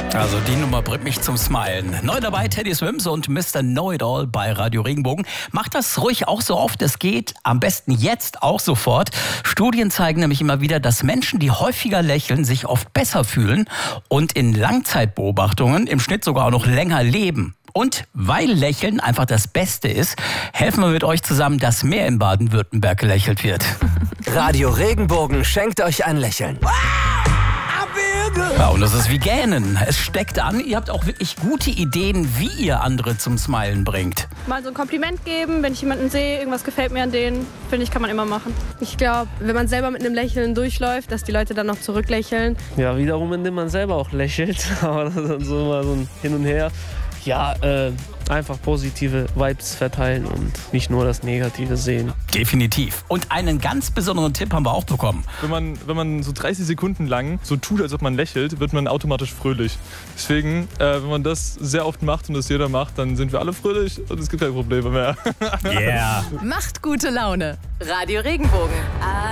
Also die Nummer bringt mich zum Smilen. Neu dabei Teddy Swims und Mr. Know-It-All bei Radio Regenbogen. Macht das ruhig auch so oft es geht. Am besten jetzt auch sofort. Studien zeigen nämlich immer wieder, dass Menschen, die häufiger lächeln, sich oft besser fühlen und in Langzeitbeobachtungen im Schnitt sogar auch noch länger leben. Und weil Lächeln einfach das Beste ist, helfen wir mit euch zusammen, dass mehr in Baden-Württemberg gelächelt wird. Radio Regenbogen schenkt euch ein Lächeln. Ja, und das ist wie Gähnen. Es steckt an, ihr habt auch wirklich gute Ideen, wie ihr andere zum Smilen bringt. Mal so ein Kompliment geben, wenn ich jemanden sehe, irgendwas gefällt mir an denen, finde ich, kann man immer machen. Ich glaube, wenn man selber mit einem Lächeln durchläuft, dass die Leute dann noch zurücklächeln. Ja, wiederum, indem man selber auch lächelt, aber das ist dann so immer so ein Hin und Her. Ja, einfach positive Vibes verteilen und nicht nur das Negative sehen. Definitiv. Und einen ganz besonderen Tipp haben wir auch bekommen. Wenn man so 30 Sekunden lang so tut, als ob man lächelt, wird man automatisch fröhlich. Deswegen, wenn man das sehr oft macht und das jeder macht, dann sind wir alle fröhlich und es gibt keine Probleme mehr. Yeah. Macht gute Laune. Radio Regenbogen.